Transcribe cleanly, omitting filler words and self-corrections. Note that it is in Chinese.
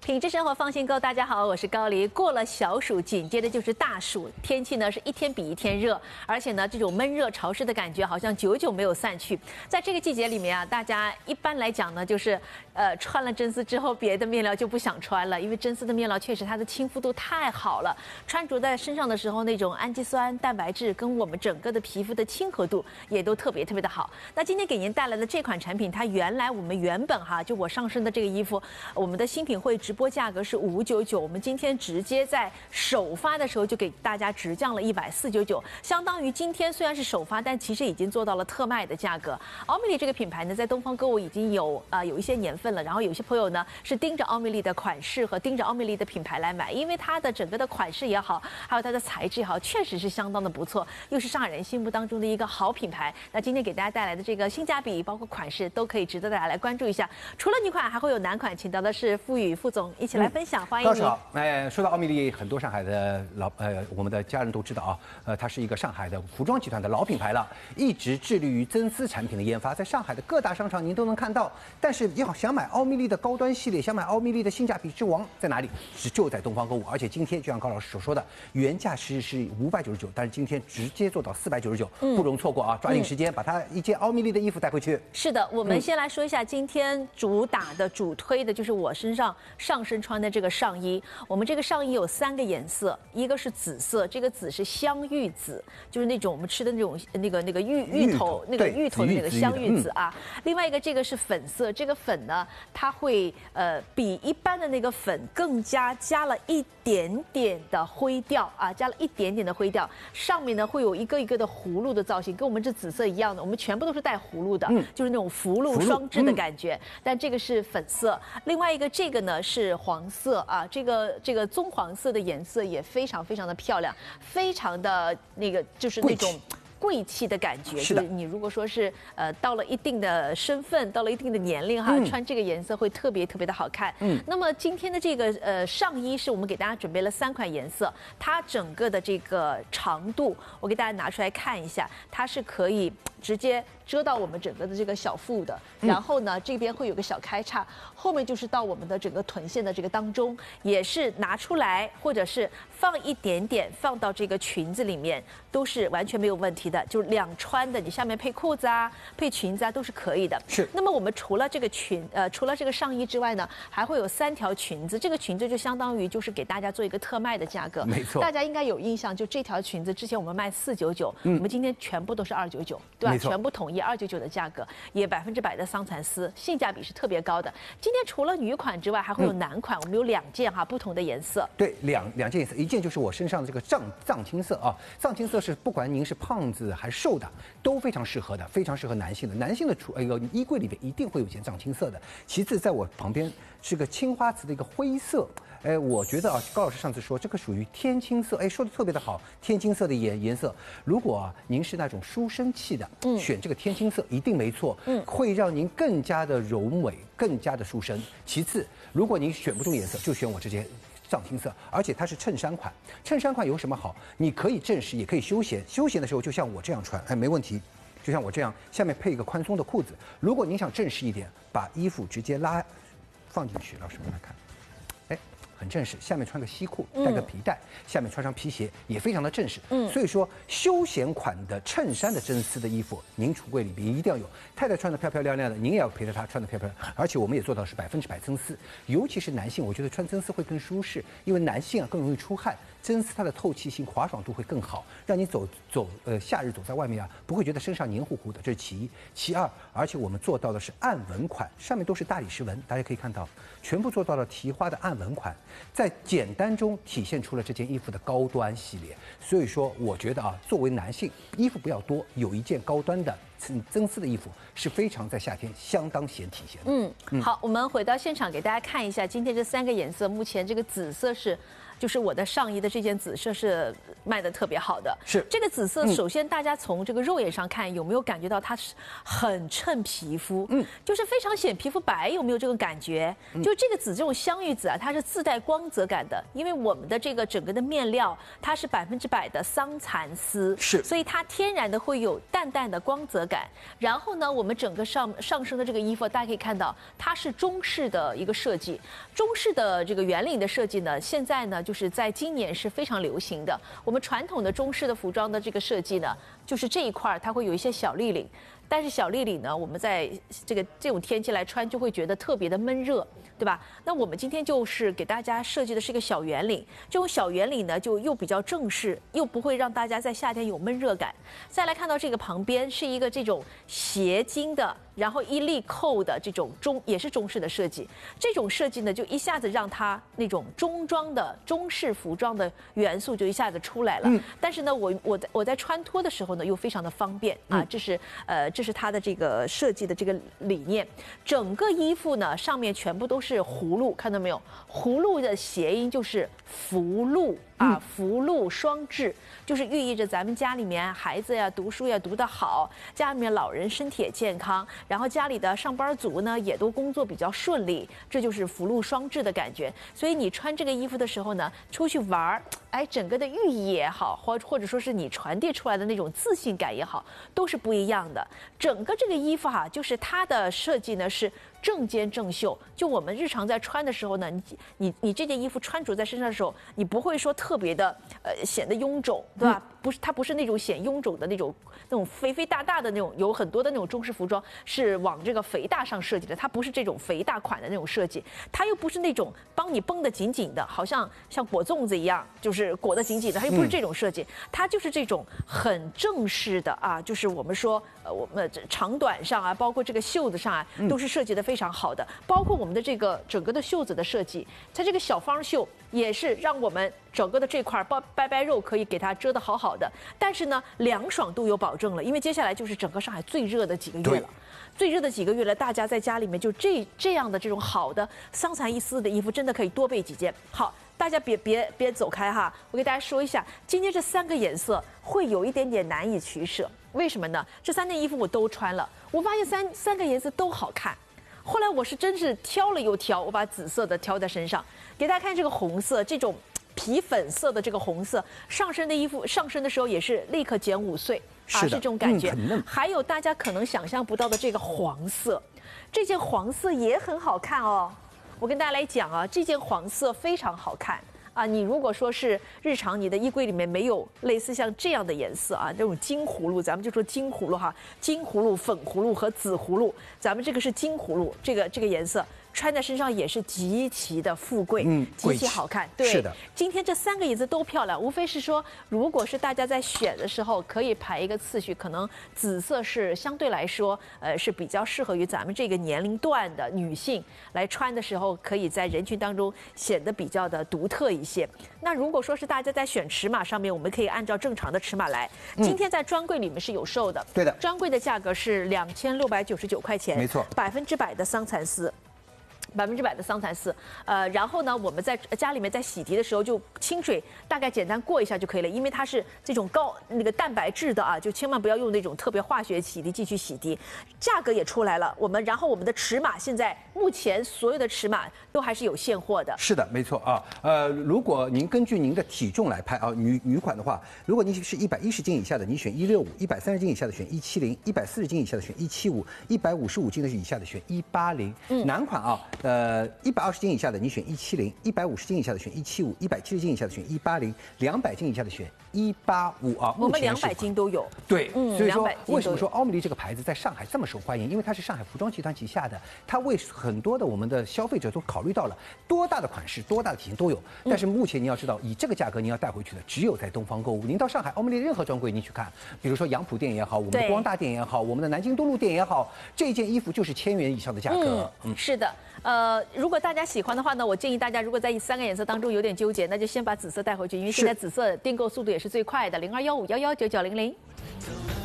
品质生活放心购，大家好，我是高黎。过了小暑，紧接着就是大暑，天气呢是一天比一天热，而且呢这种闷热潮湿的感觉好像久久没有散去。在这个季节里面啊，大家一般来讲呢，就是穿了真丝之后，别的面料就不想穿了，因为真丝的面料确实它的亲肤度太好了，穿着在身上的时候那种氨基酸、蛋白质跟我们整个的皮肤的亲和度也都特别的好。那今天给您带来的这款产品，它原来我们原本就我上身的这个衣服，我们的新品会直播价格是599，我们今天直接在首发的时候就给大家直降了100，499，相当于今天虽然是首发，但其实已经做到了特卖的价格。奥美丽这个品牌呢，在东方购物已经有一些年份了，然后有些朋友呢是盯着奥美丽的款式和盯着奥美丽的品牌来买，因为它的整个的款式也好，还有它的材质也好，确实是相当的不错，又是上海人心目当中的一个好品牌。那今天给大家带来的这个性价比，包括款式都可以值得大家来关注一下。除了女款，还会有男款，请到的是傅宇副总一起来分享，欢迎你。 好，说到奥美丽，很多上海的我们的家人都知道啊，它是一个上海的服装集团的老品牌了，一直致力于真丝产品的研发，在上海的各大商场您都能看到。但是想买奥美丽的高端系列，想买奥美丽的性价比之王在哪里？就在东方购物，而且今天就像高老师所说的，原价是599，但是今天直接做到499，不容错过啊！抓紧时间把它一件奥美丽的衣服带回去。 是的，我们先来说一下今天主打的、主推的，就是我上身穿的这个上衣。我们这个上衣有3个颜色，一个是紫色，这个紫是香芋紫，就是那种我们吃的那种那个芋头的那个香芋紫啊。另外一个这个是粉色，这个粉呢，它会比一般的那个粉更加加了一点点的灰调啊，加了一点点的灰调，上面呢会有一个一个的葫芦的造型，跟我们这紫色一样的，我们全部都是带葫芦的，就是那种福禄双至的感觉。但这个是粉色，另外一个这个呢是黄色啊，这个棕黄色的颜色也非常的漂亮，非常的那个就是那种贵气的感觉，就是你如果说是到了一定的身份，到了一定的年龄穿这个颜色会特别的好看。那么今天的这个上衣是我们给大家准备了3款颜色，它整个的这个长度我给大家拿出来看一下，它是可以直接遮到我们整个的这个小腹的，然后呢这边会有个小开叉，后面就是到我们的整个臀线的这个当中，也是拿出来或者是放一点点放到这个裙子里面，都是完全没有问题的，就是两穿的，你下面配裤子啊、配裙子啊都是可以的。 是。 那么我们除了这个上衣之外呢，还会有3条裙子，这个裙子就相当于就是给大家做一个特卖的价格。 没错。 大家应该有印象，就这条裙子之前我们卖499，我们今天全部都是299，对吧？全部统一299的价格，也100%的桑蚕丝，性价比是特别高的。今天除了女款之外，还会有男款，我们有2件不同的颜色。 对，两件颜色，一件就是我身上的这个藏青色啊，藏青色是不管您是胖子还是瘦的，都非常适合的，非常适合男性的。男性的衣柜里面一定会有一件藏青色的。其次，在我旁边是个青花瓷的一个灰色。我觉得高老师上次说这个属于天青色，说的特别的好，天青色的颜色。如果您是那种书生气的，选这个天青色一定没错，会让您更加的柔美，更加的书生。其次，如果您选不中颜色，就选我这件藏青色，而且它是衬衫款。衬衫款有什么好？你可以正式，也可以休闲。休闲的时候就像我这样穿，没问题。就像我这样，下面配一个宽松的裤子。如果您想正式一点，把衣服直接放进去，老师们来看。很正式，下面穿个西裤，带个皮带，下面穿上皮鞋，也非常的正式。所以说休闲款的衬衫的真丝的衣服，您橱柜里边一定要有。太太穿得漂漂亮亮的，您也要陪着她穿得漂漂亮。而且我们也做到是100%真丝，尤其是男性，我觉得穿真丝会更舒适，因为男性更容易出汗，真丝它的透气性、滑爽度会更好，让你夏日走在外面不会觉得身上黏糊糊的。这是其一。其二，而且我们做到的是暗纹款，上面都是大理石纹，大家可以看到，全部做到了提花的暗纹款。在简单中体现出了这件衣服的高端系列，所以说我觉得作为男性，衣服不要多，有一件高端的真丝的衣服是非常在夏天相当显体现的。 好，我们回到现场给大家看一下，今天这3个颜色，目前这个紫色是就是我的上衣的这件紫色是卖的特别好的。 是这个紫色，首先大家从这个肉眼上看，有没有感觉到它是很衬皮肤？就是非常显皮肤白，有没有这个感觉？就这个紫，这种香芋紫啊，它是自带光泽感的，因为我们的这个整个的面料它是100%的桑蚕丝， 是， 所以它天然的会有淡淡的光泽感。然后呢，我们整个上身的这个衣服，大家可以看到，它是中式的一个设计。中式的这个圆领的设计呢，现在呢就是在今年是非常流行的。我们传统的中式的服装的这个设计呢，就是这一块它会有一些小立领，但是小立领呢，我们在这种天气来穿就会觉得特别的闷热，对吧？那我们今天就是给大家设计的是一个小圆领，这种小圆领呢就又比较正式，又不会让大家在夏天有闷热感。再来看到这个旁边是一个这种斜襟的，然后一粒扣的这种也是中式的设计，这种设计呢就一下子让它那种中装的中式服装的元素就一下子出来了。但是呢，我在穿脱的时候呢又非常的方便啊，这是它的这个设计的这个理念。整个衣服呢上面全部都是葫芦，看到没有？葫芦的谐音就是福禄啊，福禄双至，就是寓意着咱们家里面孩子呀读书呀读得好，家里面老人身体也健康，然后家里的上班族呢也都工作比较顺利，这就是福禄双至的感觉。所以你穿这个衣服的时候呢，出去玩，哎，整个的寓意也好，或者说是你传递出来的那种自信感也好，都是不一样的。整个这个衣服哈，就是它的设计呢是正肩正袖，就我们日常在穿的时候呢，你这件衣服穿着在身上的时候，你不会说特别的显得臃肿，对吧？不是，它不是那种显臃肿的那种肥肥大大的那种，有很多的那种中式服装是往这个肥大上设计的，它不是这种肥大款的那种设计，它又不是那种帮你绷得紧紧的，好像裹粽子一样，就是裹得紧紧的，它又不是这种设计，它就是这种很正式的啊，就是我们说我们长短上啊，包括这个袖子上啊，都是设计的非常好的，包括我们的这个整个的袖子的设计，它这个小方袖也是让我们整个的这块掰肉可以给它遮得好好的，但是呢凉爽度有保证了，因为接下来就是整个上海最热的几个月了。最热的几个月了，大家在家里面就这样的这种好的桑蚕一丝的衣服，真的可以多备几件。好，大家别走开哈，我给大家说一下，今天这3个颜色会有一点点难以取舍，为什么呢？这3件衣服我都穿了，我发现三个颜色都好看。后来我是真是挑了又挑，我把紫色的挑在身上，给大家看这个红色，这种皮粉色的这个红色，上身的衣服上身的时候也是立刻减5岁。啊，是这种感觉。还有大家可能想象不到的这个黄色，这件黄色也很好看哦。我跟大家来讲啊，这件黄色非常好看啊。你如果说是日常你的衣柜里面没有类似像这样的颜色啊，这种金葫芦，咱们就说金葫芦哈，金葫芦、粉葫芦和紫葫芦，咱们这个是金葫芦，这个颜色。穿在身上也是极其的富贵，极其好看。对， 是的。 今天这3个颜色都漂亮，无非是说，如果是大家在选的时候，可以排一个次序，可能紫色是相对来说，是比较适合于咱们这个年龄段的女性来穿的时候，可以在人群当中显得比较的独特一些。那如果说是大家在选尺码上面，我们可以按照正常的尺码来。今天在专柜里面是有售的， 对的， 专柜的价格是2699块钱， 没错 ，100%的桑蚕丝。100%的桑蚕丝，然后呢，我们在家里面在洗涤的时候就清水大概简单过一下就可以了，因为它是这种蛋白质的啊，就千万不要用那种特别化学洗涤剂去洗涤。价格也出来了，然后我们的尺码现在目前所有的尺码都还是有现货的。 是的，没错啊。如果您根据您的体重来拍啊，女款的话，如果您是110斤以下的，你选165；130斤以下的选170；140斤以下的选175；155斤以下的选180。男款啊。120斤以下的你选170，150斤以下的选175，170斤以下的选180，200斤以下的选185啊。 我们200斤都有。 对，所以说为什么说奥美丽这个牌子在上海这么受欢迎？因为它是上海服装集团旗下的，它为很多的我们的消费者都考虑到了多大的款式、多大的体型都有。但是目前你要知道，以这个价格您要带回去的，只有在东方购物。您到上海奥美丽任何专柜您去看，比如说杨浦店也好，我们的光大店也好，我们的南京东路店也好，这件衣服就是1000元以上的价格。 是的。如果大家喜欢的话呢，我建议大家如果在3个颜色当中有点纠结，那就先把紫色带回去，因为现在紫色订购速度也是最快的，0215119900。